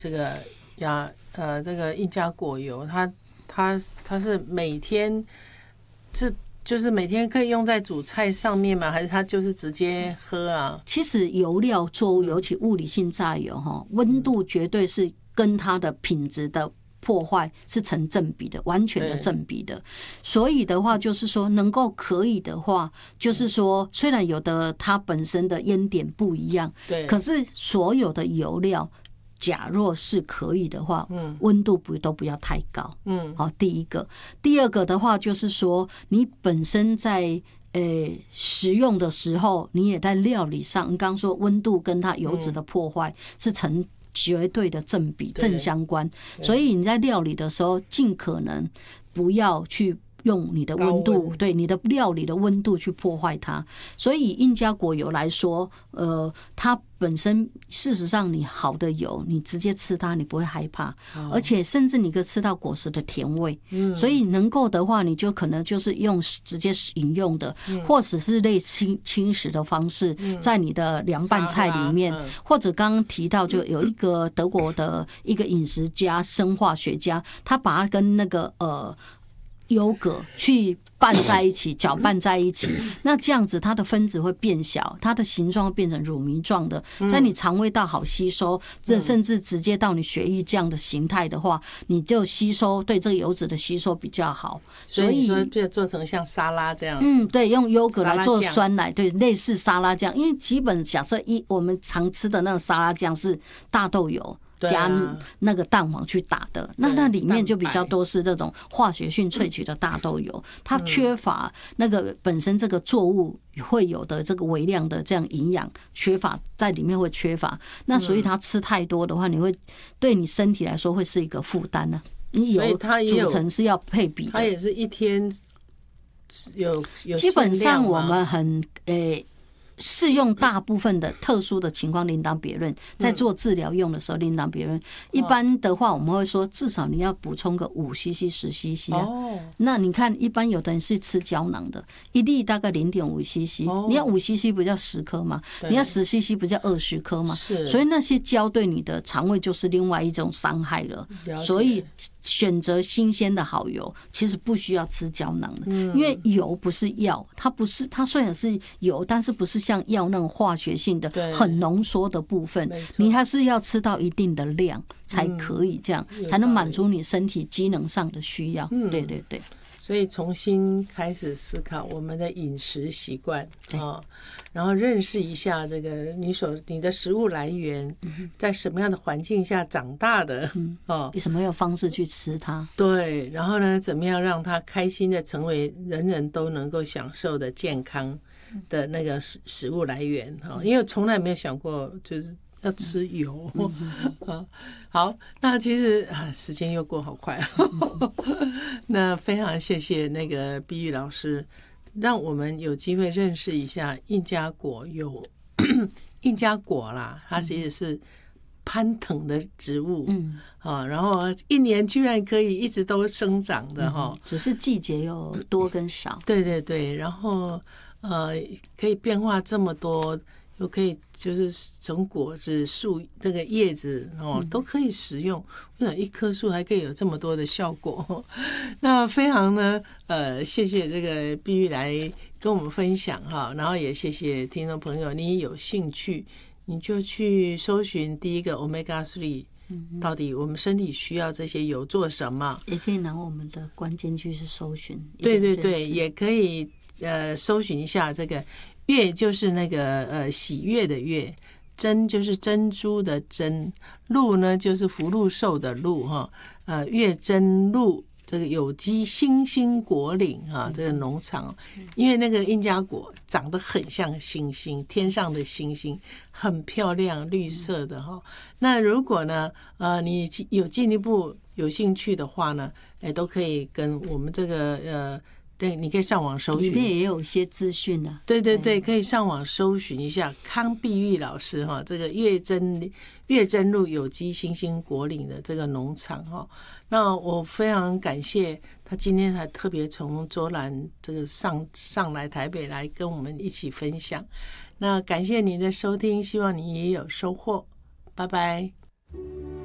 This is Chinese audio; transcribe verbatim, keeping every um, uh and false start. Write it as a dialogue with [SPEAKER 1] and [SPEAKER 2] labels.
[SPEAKER 1] 这个呀呃这个印加果油，它它它是每天是就是每天可以用在煮菜上面吗？还是它就是直接喝啊？
[SPEAKER 2] 其实油料作物，尤其物理性榨油哈，温度绝对是跟它的品质的破坏是成正比的，完全的正比的。所以的话，就是说能够可以的话，就是说虽然有的它本身的烟点不一样，
[SPEAKER 1] 对，
[SPEAKER 2] 可是所有的油料，假若是可以的话，嗯，温度不都不要太高，嗯，好，第一个，第二个的话就是说，你本身在呃食用的时候，你也在料理上，你刚刚说温度跟它油脂的破坏是成绝对的正比正相关，所以你在料理的时候，尽可能不要去用你的温度，对你的料理的温度去破坏它。所以以印加果油来说，呃，它本身事实上你好的油，你直接吃它，你不会害怕，而且甚至你可以吃到果实的甜味。所以能够的话，你就可能就是用直接饮用的，或者是类轻轻食的方式，在你的凉拌菜里面，或者刚刚提到就有一个德国的一个饮食家、生化学家，他把它跟那个呃。优格去拌在一起，搅拌在一起，那这样子它的分子会变小，它的形状会变成乳糜状的，在你肠胃道好吸收，这甚至直接到你血液这样的形态的话，你就吸收对这个油脂的吸收比较好。
[SPEAKER 1] 所以说就做成像沙拉这样，
[SPEAKER 2] 嗯，对，用优格来做酸奶，对，类似沙拉酱，因为基本假设一我们常吃的那个沙拉酱是大豆油。加那个蛋黄去打的，那那里面就比较多是这种化学性萃取的大豆油，它缺乏那个本身这个作物会有的这个微量的这样营养，缺乏在里面会缺乏，那所以它吃太多的话，你会对你身体来说会是一个负担呢。你油组成是要配比的，
[SPEAKER 1] 它也是一天有有
[SPEAKER 2] 基本上我们很诶。适用大部分的特殊的情况另当别论，在做治疗用的时候另当别论。一般的话，我们会说至少你要补充个五 C C、十 C C 啊。那你看，一般有的人是吃胶囊的，一粒大概零点五 C C， 你要五 C C 不叫十颗嘛，你要十 C C 不叫二十颗嘛。所以那些胶对你的肠胃就是另外一种伤害了。所以选择新鲜的好油，其实不需要吃胶囊的，因为油不是药，它不是它虽然是油，但是不是像药那种化学性的很浓缩的部分，你还是要吃到一定的量才可以，这样才能满足你身体机能上的需要。对对对。
[SPEAKER 1] 所以重新开始思考我们的饮食习惯啊，然后认识一下这个你所你的食物来源，在什么样的环境下长大的哦，
[SPEAKER 2] 以什么样的方式去吃它？
[SPEAKER 1] 对，然后呢，怎么样让它开心的成为人人都能够享受的健康的那个食食物来源哈，因为从来没有想过就是要吃油。好，那其实啊，时间又过好快。那非常谢谢那个碧玉老师，让我们有机会认识一下印加果油。印加果啦，它其实是攀藤的植物，嗯啊，然后一年居然可以一直都生长的哈、嗯，
[SPEAKER 2] 只是季节有多跟少。
[SPEAKER 1] 对对对，然后呃，可以变化这么多。又可以就是从果子、树、那个叶子哦，都可以食用。为什么一棵树还可以有这么多的效果？那非常呢，呃，谢谢这个碧玉来跟我们分享哈，然后也谢谢听众朋友，你有兴趣你就去搜寻第一个 Omega 三，到底我们身体需要这些油做什么？
[SPEAKER 2] 也可以拿我们的关键句是搜寻。
[SPEAKER 1] 对对对，也可以呃搜寻一下这个。悦就是那个呃喜悦的悦，珍就是珍珠的珍，鹿呢就是福禄寿的禄哈，呃悦珍鹿这个有机星星果岭啊，这个农场，因为那个印加果长得很像星星，天上的星星，很漂亮，绿色的哈。那如果呢呃你有进一步有兴趣的话呢，哎都可以跟我们这个呃。对，你可以上网搜寻，
[SPEAKER 2] 里面也有一些资讯的。
[SPEAKER 1] 对对对，可以上网搜寻一下康碧玉老师哈，这个月珍月珍路有机星星果岭的这个农场哈。那我非常感谢他今天还特别从卓兰这个上上来台北来跟我们一起分享。那感谢您的收听，希望你也有收获，拜拜。